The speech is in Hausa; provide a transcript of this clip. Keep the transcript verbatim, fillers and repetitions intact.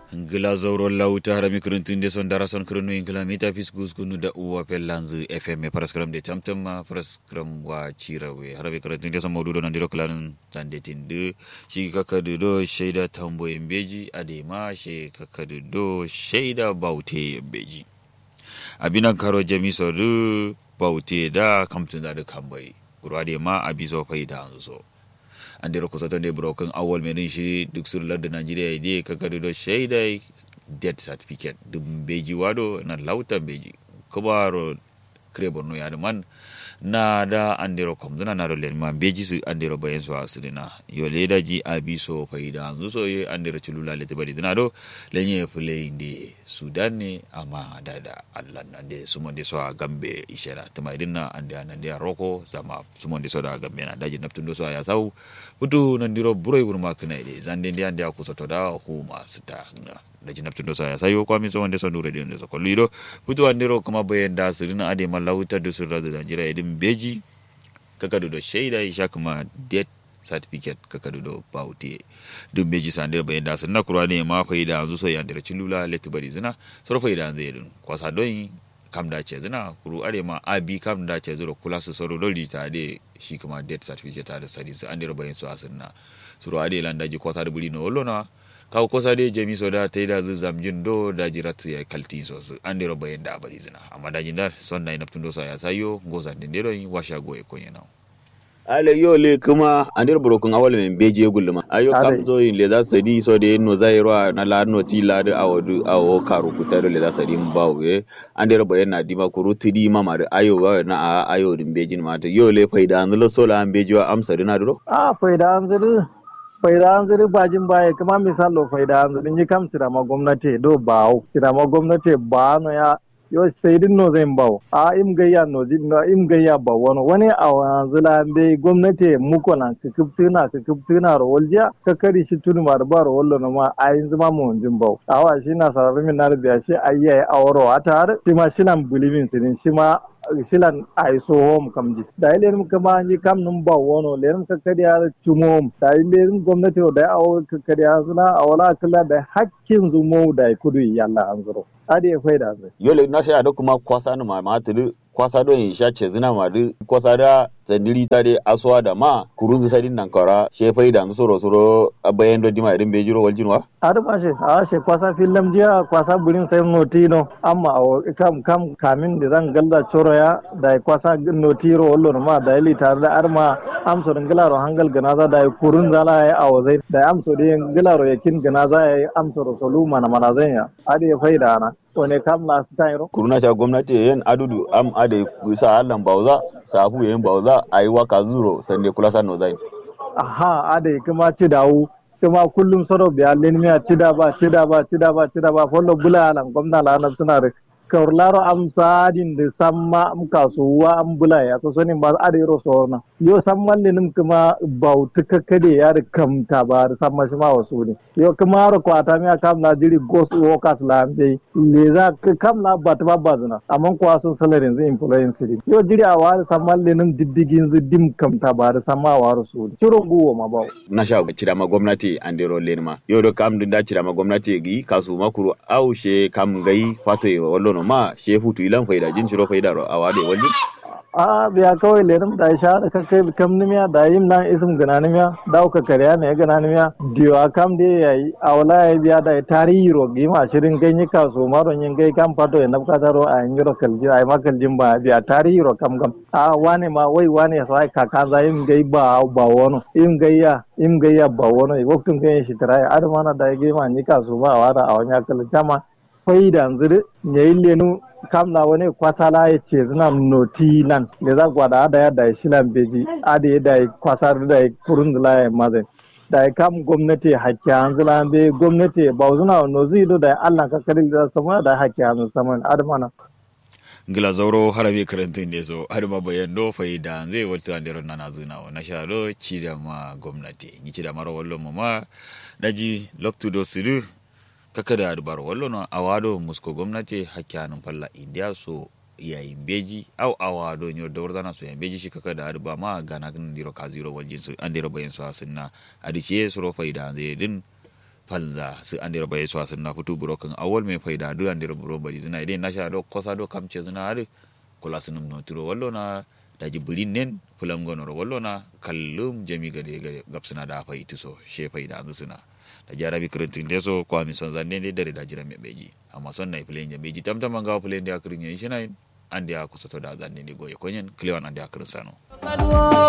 Ngila zauro lauta harami kuruntin de son darason kurunu ingila mita fisgus kunu da uwa pellanzu F M paraskram de tamtam paraskram wa chirawe harami kuruntin de son modudo nan diro klanin tandetin de shi kakadu do shaida tambo embeji adema shi kakadu do shaida baute embeji abinan karo jamiso du baute da kamtun da kambai kurade ma abizo faida anzo andiro ko soto de broken awol medin shi duk sur ladde Nigeria ide kakadu do shaida death certificate dum beji wado na lauta beji kobaro krebo no yade man na da andiro kom dana na rolen man beji su andiro bayen so asirina yo leda ji abiso faida anzu so ye andiro chulula lete bari dana do lenye fule inde Sudan ne amma dada Allah nan de sumonde so gambe ishara tuma idinna ande anande roko sama sumonde so da gambe na daji naptundo so ya sau budu nandiro buroi burma kana ide zande ndi ande akusoto da huma sita daji naptundo so ya sayo kwa miso wande so dure de so kollido budu andiro kuma bayenda sirina ade malauta du surra da Nigeria idin beji kakadu do shaida isha kuma death certificate kakadu do bauti dum beji sandir bayenda sunna kurane ma faida anzu so yandira cilula letu bari zina so faida anzu yedun kwasa don kam da ce zina kuru are ma abi kam da ce zuro kula su soro doli ta de shi kuma death certificate ta da sadi su andira bayin su asunna suro ade landaji kwasa da buri no olona kaw kosa de jemi so da taida zu zamjin do da jiratu ya kalti so su andira bayenda bari zina amma da jinda sonna ina tundo so ya sayo goza ndero washa goye konyena ale yo le kuma andir brokun awal men beje gulma ayo kam zo in le za sadi so de no zairo na la no ti la de awodu awo karu kutaro le za sadi mbawe andir boye na dima kuru tidi mama de ayo wa na ayo din bejin mata yo le faida an lo sola an beje wa amsa dina duro ah faida an zuru faida an zuru bajin baye kuma misalo faida an zuru ni kam tira ma gwamnati do bawo tira ma gwamnati ba no ya yo sayidin no zai bawo a im gayya no no im gayya ba wani wani a zula be gwamnati muko nan ka kiptuna ka kiptuna ro walja ka kari shi tunu mar ba ro wallo no ma a yin zuma mu jin bawo awa shi na sararin min na biya shi ayya awro atar shi ma shi nan bulivin sidin shi ma silan ai so home kamji da ile mu kama ni kam num ba wono le mu kakkadi ya tumom da ile mu gwamnati da awo kakkadi ya zuna awala kala da hakkin zumo da kudu yalla an zuro ade faida zai yole na sha da kuma kwasa no ma ma tudu kwasa don in sha ce zina ma du kwasa da zandiri ta de aswa da ma kurunzu sadin nan kara she faida mu soro soro bayan do dima irin bejiro waljinwa adu ma she a she kwasa film dia kwasa burin sai notino amma kam kam kamin da zan galla choro ya da kwasa notiro wallo ma da ili tare da arma amso din gilaro hangal ganaza da kurun zala ya awazai da amso din gilaro yakin ganaza ya amso rasulu mana mana zan ya ade faida na wane kam na su tayro kuruna ta gwamnati yan adudu am ade kusa allan bauza safu yan bauza ayi waka zuro sande kula san no zai aha ade kuma ci dawo kuma kullum soro biya lenmiya ci da ba ci da ba ci da ba ci da ba follo bula alan gwamna la na suna da kaurlaro am sadin da samma am kasuwa am bula ya so sonin ba ade ro sorna yo samman lenim kuma bautu kakkade ya da kamta ba da samma shi ma wasu ne yo kuma ro kwata mi kam na jiri ghost workers la am dai le za kam na bat ba bazuna amman kwa sun salarin zai influence din yo jiri a wa samman lenim diddigin zu dim kamta ba da samma wa rasu ne ciron guwo ma ba na sha cira ma gwamnati ande ro lenma yo do kam dun da cira ma gwamnati gi kasu makuru aushe kam gai fato wallo ma shefu tu ilan faida jin shiro faida ro awade walli a biya kawai lerum da sha da kai kam nimiya da yim nan isum gananimiya da ka kariya ne gananimiya diwa kam de yayi awla ya biya da tarihi ro gi ma shirin ganyi ka so maro yin gai kam fato ya nabka taro a yin ro kalji ai makal jin ba biya tarihi ro kam kam a wane ma wai wane sai ka ka za yin gai ba ba wono yin gayya yin gayya ba wono waktun gai shi tarai adama da gai ma ni ka so ba wada a wanya kal jama faida nzire nyayi lenu kamna wani kwasala ya ce suna noti nan da za gwada da ya da shilan beji ade da kwasar da kurun zula ya mazai da kam gwamnati hakki an zula be gwamnati ba zuna no zido da Allah ka kadin da sama da hakki an sama adamana ngila zauro harabe karantin da so adama bayan do faida zai wata da ran na zuna na sharo ci da ma gwamnati ni ci da maro wallo mu ma daji loktu do sidu kaka da dubar wallo no awado musko gwamnati hakkanin falla india so yayin beji au awado nyo dawrzana so yayin beji shi kaka da duba ma gana kan diro ka zero waljin su an diro bayin su sunna adice su ro faida zai din palza su andira bai so sun na futu broken awol me faida du andira bro bari zina ide na sha do kosa do kamce zina har kula sunum no turo wallo na da jibrin nen fulam gonoro wallo na kallum jami gade gade gapsuna da fa ituso she faida suna da jarabi krentin deso ko mi son zanne ne dare da jira me beji amma son nay play beji tamtam ga play ndi akrin yin shinain andi akusoto da zanne ni goye konyen klewan andi akrin sano